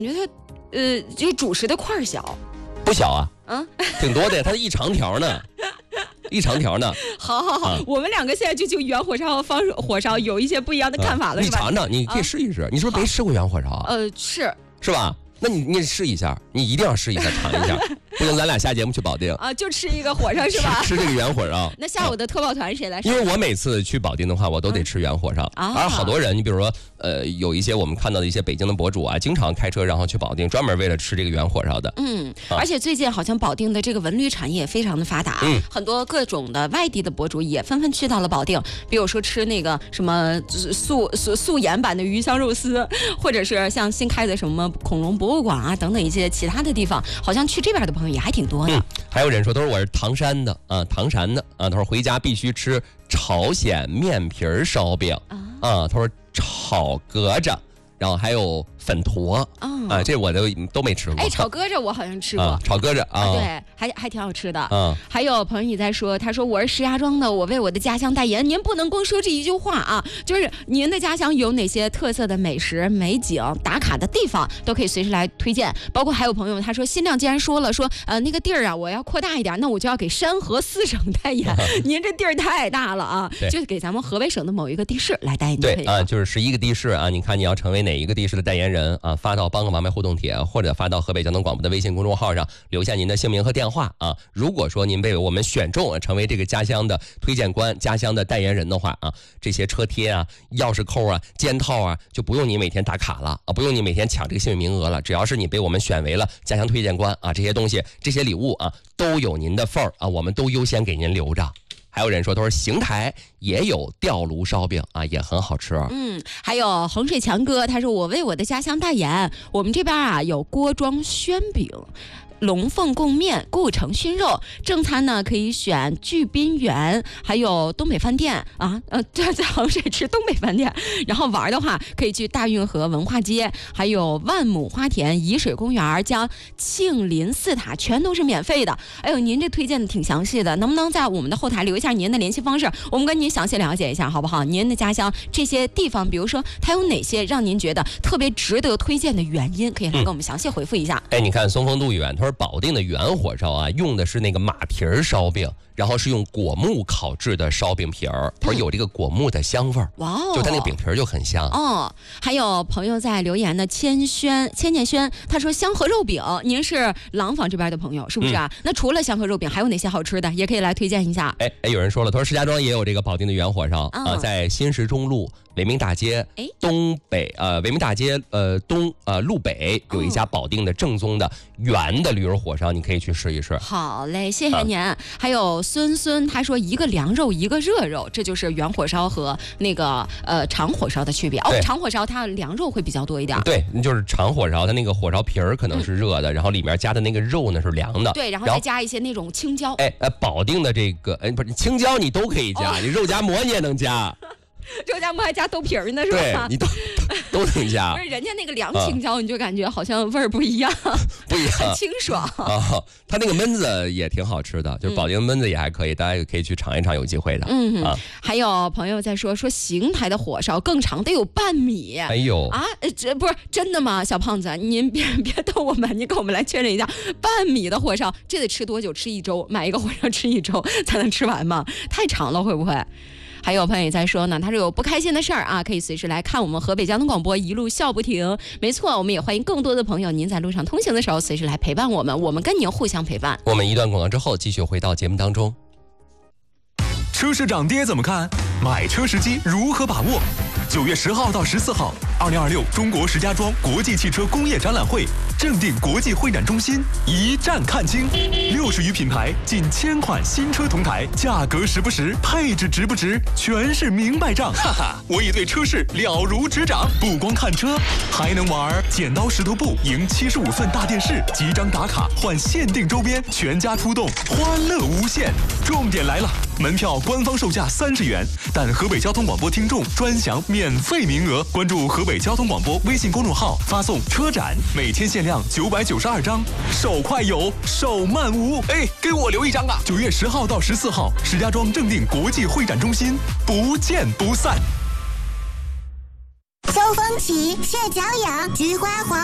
你觉得它这个主食的块小？ 不小啊，挺多的，它一长条呢。一长条呢。 好，我们两个现在就圆火烧和方火烧有一些不一样的看法了，是吧？ 你尝尝，你可以试一试。你是不是没吃过圆火烧啊？ 是吧？那你试一下，你一定要试一下，尝一下，不行咱俩下节目去保定啊，就吃一个火烧是吧？ 吃这个圆火烧。 那下午的特报团谁来？ 因为我每次去保定的话，我都得吃圆火烧。而好多人，你比如说，有一些我们看到的一些北京的博主啊，经常开车然后去保定，专门为了吃这个圆火烧的。 而且最近好像保定的这个文旅产业非常的发达，很多各种的外地的博主也纷纷去到了保定，比如说吃那个什么素颜版的鱼香肉丝，或者是像新开的什么恐龙博物馆啊等等一些其他的地方，好像去这边的朋友也还挺多的。 还有人说，都是我是唐山的啊，他说回家必须吃朝鲜面皮烧饼他说炒蛤蜊，然后还有粉坨这我都没吃过。 炒蛤蜊我好像吃过， 炒蛤蜊对，还挺好吃的。还有朋友也在说，他说我是石家庄的，我为我的家乡代言。您不能光说这一句话啊，就是您的家乡有哪些特色的美食、美景、打卡的地方，都可以随时来推荐。包括还有朋友他说，新亮既然说了那个地儿啊，我要扩大一点，那我就要给山河4省代言。您这地儿太大了啊，就给咱们河北省的某一个地市来代言就可以了。 就是11个地市啊，你看你要成为哪一个地市的代言人啊，发到帮个忙呗互动帖，或者发到河北交通广播的微信公众号上，留下您的姓名和电话啊。如果说您被我们选中成为这个家乡的推荐官、家乡的代言人的话啊，这些车贴啊、钥匙扣啊、肩套啊，就不用你每天打卡了啊，不用你每天抢这个幸运名额了。只要是你被我们选为了家乡推荐官啊，这些东西、这些礼物啊，都有您的份儿啊，我们都优先给您留着。还有人说，都是邢台也有吊炉烧饼啊，也很好吃。 还有衡水强哥，他说我为我的家乡代言，我们这边啊有锅庄宣饼、龙凤贡面、顾城熏肉，正餐呢可以选聚宾园，还有东北饭店啊，在衡水吃东北饭店。然后玩的话，可以去大运河文化街，还有万亩花田、沂水公园、将庆林4塔，全都是免费的。哎呦，您这推荐的挺详细的，能不能在我们的后台留一下您的联系方式，我们跟您详细了解一下，好不好？您的家乡这些地方，比如说它有哪些让您觉得特别值得推荐的原因，可以来跟我们详细回复一下。 你看松风度远，他说保定的圆火烧啊，用的是那个马蹄烧饼，然后是用果木烤制的烧饼皮儿，它有这个果木的香味儿。哇哦，就它那个饼皮儿就很香。 还有朋友在留言的千念轩，他说香河肉饼，您是廊坊这边的朋友是不是啊？那除了香河肉饼，还有哪些好吃的，也可以来推荐一下。 有人说了，他说石家庄也有这个保定的圆火烧在新石中路维明大街东北维明大街东路北有一家保定的正宗的圆的驴肉火烧，你可以去试一试。 好嘞，谢谢您。还有孙他说一个凉肉一个热肉，这就是圆火烧和那个长火烧的区别。长火烧它凉肉会比较多一点。对， 就是长火烧它那个火烧皮儿可能是热的，然后里面加的那个肉呢是凉的。 对，然后再加一些那种青椒。 保定的这个不是青椒你都可以加，你肉夹馍你也能加。 肉夹馍还加豆皮儿呢，是吧？ 对，你都能加。 不是人家那个凉青椒，你就感觉好像味儿不一样，很清爽它那个焖子也挺好吃的，就是保定焖子也还可以，大家也可以去尝一尝，有机会的。 还有朋友在说邢台的火烧更长，得有半米。这不是真的吗？小胖子，您别逗我们，你跟我们来确认一下，半米的火烧这得吃多久？吃1周？买一个火烧吃1周才能吃完吗？太长了，会不会？还有朋友也在说呢，他说有不开心的事儿啊，可以随时来看我们河北交通广播，一路笑不停。没错，我们也欢迎更多的朋友，您在路上通行的时候，随时来陪伴我们，我们跟您互相陪伴。 我们一段广告之后，继续回到节目当中。 车市涨跌怎么看？买车时机如何把握？9月10号到14号，2026中国石家庄国际汽车工业展览会正定国际会展中心一站看清，60余品牌，近1000款新车同台，价格实不实，配置值不值，全是明白账。哈哈，我已对车市了如指掌，不光看车，还能玩剪刀石头布赢75寸大电视，集章打卡换限定周边，全家出动，欢乐无限。重点来了，门票官方售价30元，但河北交通广播听众专享免费名额。关注河北交通广播微信公众号，发送车展，每天限量992张，手快有，手慢无。给我留一张啊！9月10号到14号，石家庄正定国际会展中心，不见不散。 秋风起，蟹脚痒，菊花黄。